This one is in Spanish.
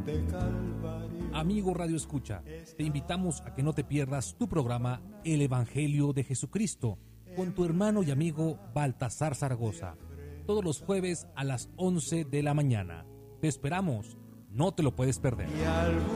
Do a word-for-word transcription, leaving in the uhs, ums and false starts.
de Calvario. Amigo Radio Escucha, te invitamos a que no te pierdas tu programa El Evangelio de Jesucristo con tu hermano y amigo Baltasar Zaragoza, todos los jueves a las once de la mañana. Te esperamos, no te lo puedes perder.